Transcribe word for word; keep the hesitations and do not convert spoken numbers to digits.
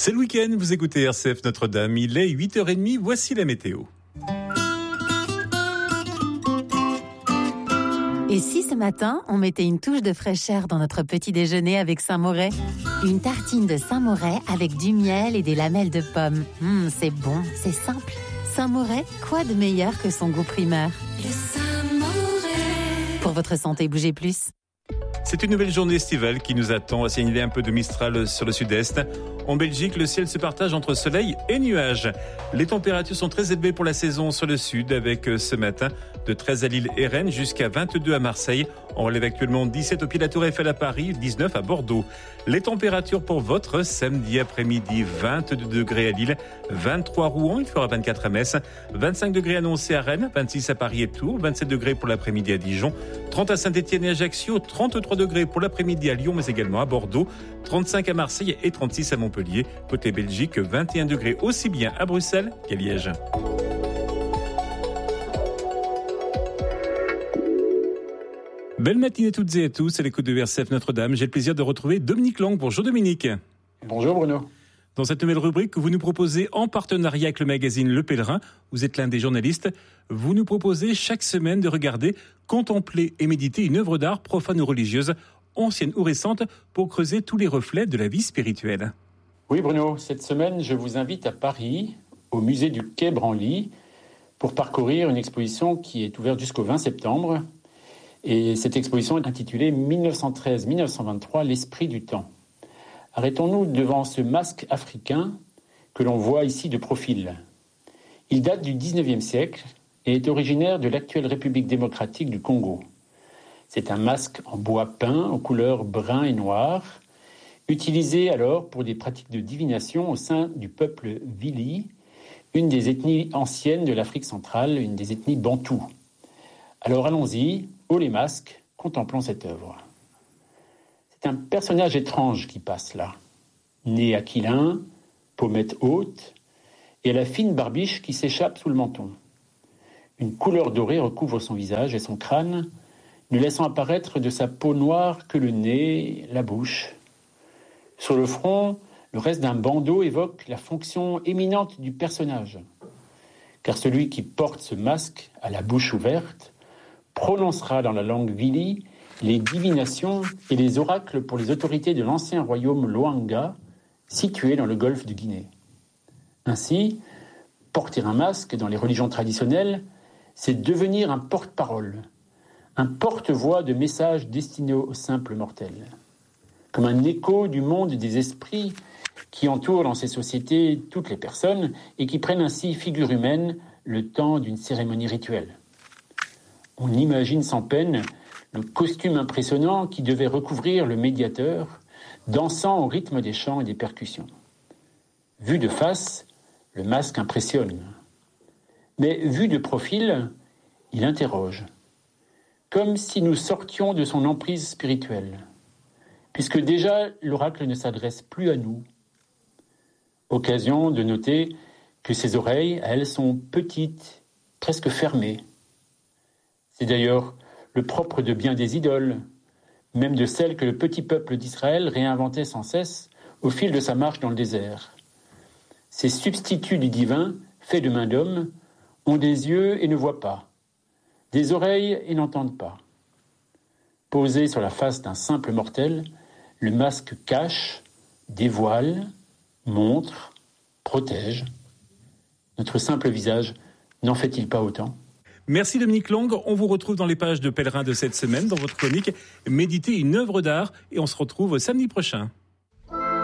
C'est le week-end, vous écoutez R C F Notre-Dame, il est huit heures trente, voici la météo. Et si ce matin, on mettait une touche de fraîcheur dans notre petit déjeuner avec Saint-Moret ? Une tartine de Saint-Moret avec du miel et des lamelles de pommes. Mmh, c'est bon, c'est simple. Saint-Moret, quoi de meilleur que son goût primaire ? Le Saint-Moret. Pour votre santé, bougez plus. C'est une nouvelle journée estivale qui nous attend, à signaler un peu de Mistral sur le sud-est. En Belgique, le ciel se partage entre soleil et nuages. Les températures sont très élevées pour la saison sur le sud, avec ce matin de treize à Lille et Rennes jusqu'à vingt-deux à Marseille. On relève actuellement dix-sept au pied de la Tour Eiffel à Paris, dix-neuf à Bordeaux. Les températures pour votre samedi après-midi, vingt-deux degrés à Lille, vingt-trois à Rouen, il fera vingt-quatre à Metz, vingt-cinq degrés annoncés à Rennes, vingt-six à Paris et Tours, vingt-sept degrés pour l'après-midi à Dijon, trente à Saint-Étienne et Ajaccio, trente-trois degrés pour l'après-midi à Lyon, mais également à Bordeaux, trente-cinq à Marseille et trente-six à Montpellier. Côté Belgique, vingt et un degrés aussi bien à Bruxelles qu'à Liège. Belle matinée à toutes et à tous, c'est l'écoute de R C F Notre-Dame. J'ai le plaisir de retrouver Dominique Lang. Bonjour Dominique. Bonjour Bruno. Dans cette nouvelle rubrique que vous nous proposez en partenariat avec le magazine Le Pèlerin, vous êtes l'un des journalistes, vous nous proposez chaque semaine de regarder, contempler et méditer une œuvre d'art profane ou religieuse, ancienne ou récente, pour creuser tous les reflets de la vie spirituelle. Oui Bruno, cette semaine je vous invite à Paris, au musée du Quai Branly, pour parcourir une exposition qui est ouverte jusqu'au vingt septembre. Et cette exposition est intitulée mille neuf cent treize à mille neuf cent vingt-trois, l'esprit du temps. Arrêtons-nous devant ce masque africain que l'on voit ici de profil. Il date du dix-neuvième siècle et est originaire de l'actuelle République démocratique du Congo. C'est un masque en bois peint aux couleurs brun et noir, utilisé alors pour des pratiques de divination au sein du peuple Vili, une des ethnies anciennes de l'Afrique centrale, une des ethnies bantoues. Alors allons-y, haut les masques, contemplons cette œuvre. C'est un personnage étrange qui passe là. Nez aquilin, pommettes hautes, et à la fine barbiche qui s'échappe sous le menton. Une couleur dorée recouvre son visage et son crâne, ne laissant apparaître de sa peau noire que le nez, la bouche. Sur le front, le reste d'un bandeau évoque la fonction éminente du personnage. Car celui qui porte ce masque à la bouche ouverte prononcera dans la langue Vili les divinations et les oracles pour les autorités de l'ancien royaume Loanga, situé dans le golfe de Guinée. Ainsi, porter un masque dans les religions traditionnelles, c'est devenir un porte-parole, un porte-voix de messages destinés aux simples mortels. Comme un écho du monde des esprits qui entoure dans ces sociétés toutes les personnes et qui prennent ainsi figure humaine le temps d'une cérémonie rituelle. On imagine sans peine le costume impressionnant qui devait recouvrir le médiateur, dansant au rythme des chants et des percussions. Vu de face, le masque impressionne. Mais vu de profil, il interroge. Comme si nous sortions de son emprise spirituelle. Puisque déjà, l'oracle ne s'adresse plus à nous. Occasion de noter que ses oreilles, elles, sont petites, presque fermées. C'est d'ailleurs le propre de bien des idoles, même de celles que le petit peuple d'Israël réinventait sans cesse au fil de sa marche dans le désert. Ces substituts du divin, faits de main d'homme, ont des yeux et ne voient pas, des oreilles et n'entendent pas. Posé sur la face d'un simple mortel, le masque cache, dévoile, montre, protège. Notre simple visage n'en fait-il pas autant ? Merci Dominique Lang, on vous retrouve dans les pages de Pèlerin de cette semaine, dans votre chronique Méditer une œuvre d'art, et on se retrouve samedi prochain.